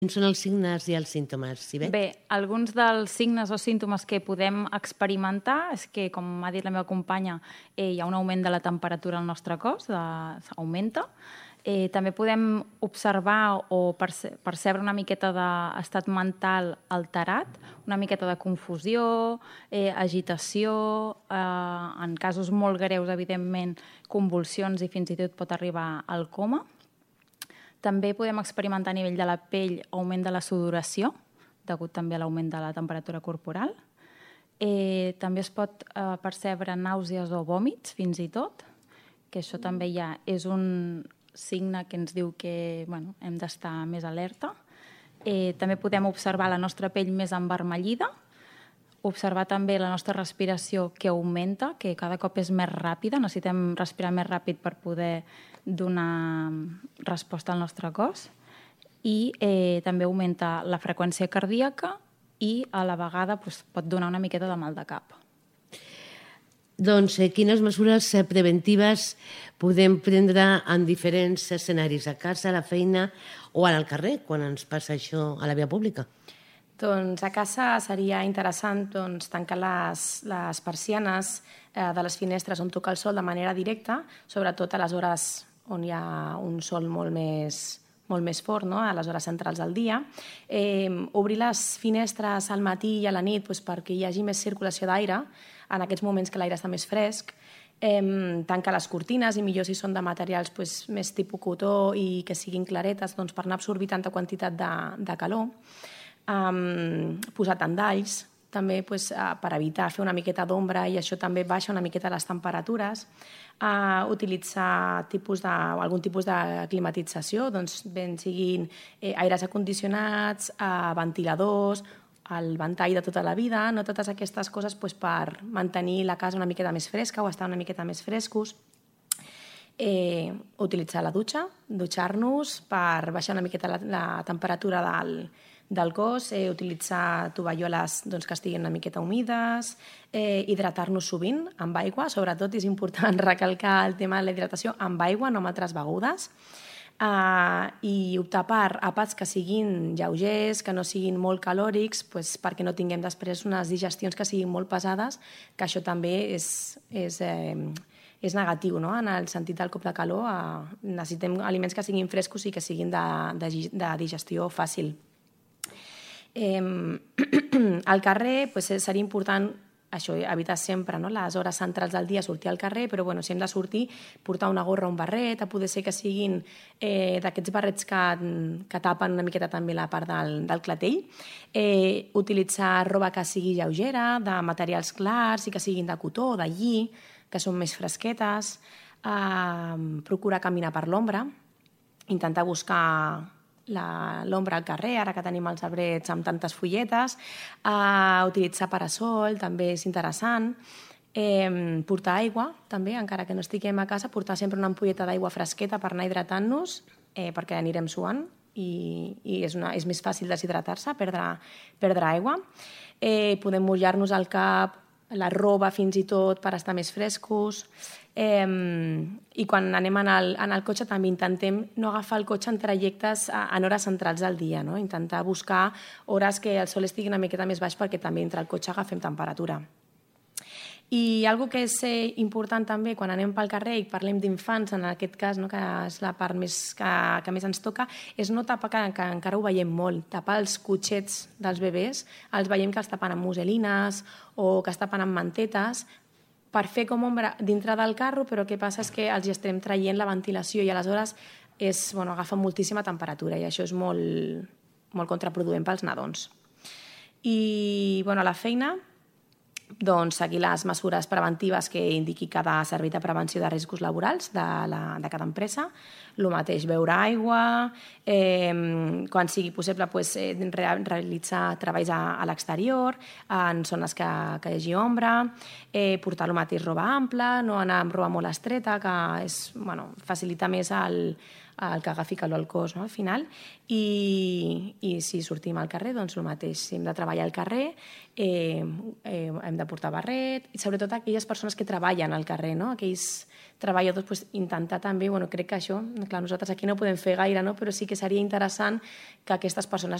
Quins són els signes i els símptomes, Sivet? Bé, alguns dels signes o símptomes que podem experimentar és que, com ha dit la meva companya, hi ha un augment de la temperatura al nostre cos, augmenta. També podem observar o percebre una miqueta d'estat mental alterat, una miqueta de confusió, agitació, en casos molt greus, evidentment, convulsions i fins i tot pot arribar al coma. També podem experimentar a nivell de la pell augment de la sudoració, degut també a l'augment de la temperatura corporal. També es pot percebre nàusees o vòmits, fins i tot, que això també ja és un signe que ens diu que hem d'estar més alerta. També podem observar la nostra pell més envermellida, observar també la nostra respiració que augmenta, que cada cop és més ràpida, necessitem respirar més ràpid per poder donar resposta al nostre cos, i també augmenta la freqüència cardíaca i a la vegada pot donar una miqueta de mal de cap. Doncs quines mesures preventives podem prendre en diferents escenaris, a casa, a la feina o al carrer, quan ens passa això a la via pública? Doncs a casa seria interessant tancar les persianes de les finestres on toca el sol de manera directa, sobretot a les hores on hi ha un sol molt més fort, no? A les hores centrals del dia. Obrir les finestres al matí i a la nit perquè hi hagi més circulació d'aire, en aquests moments que l'aire està més fresc. Tancar les cortines, i millor si són de materials més tipus cotó i que siguin claretes per no absorbir tanta quantitat de calor. Posar tendalls, també per evitar fer una miqueta d'ombra, i això també baixa una miqueta les temperatures. Utilitzar algun tipus de climatització, ben siguin aires acondicionats, ventiladors, el ventall de tota la vida, no totes aquestes coses per mantenir la casa una miqueta més fresca o estar una miqueta més frescos. Utilitzar la dutxa, dutxar-nos per baixar una miqueta la temperatura del cos, utilitzar tovalloles que estiguin una miqueta humides, hidratar-nos sovint amb aigua, sobretot és important recalcar el tema de la hidratació amb aigua, no amb altres begudes, i optar per àpats que siguin lleugers, que no siguin molt calòrics, perquè no tinguem després unes digestions que siguin molt pesades, que això també és negatiu, no? En el sentit del cop de calor. Necessitem aliments que siguin frescos i que siguin de digestió fàcil. Al carrer seria important això, evitar sempre les hores centrals del dia sortir al carrer, però si hem de sortir, portar una gorra o un barret, a poder ser que siguin d'aquests barrets que tapen una miqueta també la part del clatell. Utilitzar roba que sigui lleugera, de materials clars i que siguin de cotó o de lli, que són més fresquetes. Procurar caminar per l'ombra, intentar buscar l'ombra al carrer, ara que tenim els arbrets amb tantes fulletes. Utilitzar parasol també és interessant. Portar aigua també, encara que no estiguem a casa, portar sempre una ampolleta d'aigua fresqueta per anar hidratant-nos, perquè anirem suant i és més fàcil deshidratar-se, perdre aigua. Podem mullar-nos el cap, la roba fins i tot, per estar més frescos. I quan anem en el cotxe també intentem no agafar el cotxe en trajectes en hores centrals del dia, no? Intentar buscar hores que el sol estigui una miqueta més baix perquè també entre el cotxe agafem temperatura. I una cosa que és important també quan anem pel carrer i parlem d'infants, en aquest cas, que és la part que més ens toca, és no tapar, que encara ho veiem molt, tapar els cotxets dels bebès, els veiem que els tapen amb muselines o que es tapen amb mantetes, per fer com ombra dintre del carro, però el que passa és que els estem traient la ventilació i aleshores agafen moltíssima temperatura i això és molt contraproduent pels nadons. I a la feina, seguir les mesures preventives que indiqui cada servei de prevenció de riscos laborals de cada empresa. El mateix, beure aigua, quan sigui possible realitzar treballs a l'exterior, en zones que hi hagi ombra, portar el mateix roba ampla, no anar amb roba molt estreta, que facilita més el que agafi calor al cos, no? Al final. I si sortim al carrer, doncs el mateix. Si hem de treballar al carrer, hem de portar barret, i sobretot aquelles persones que treballen al carrer, no? Aquells treballadors, pues, intentar també, bueno, crec que això, clar, nosaltres aquí no podem fer gaire, no? Però sí que seria interessant que aquestes persones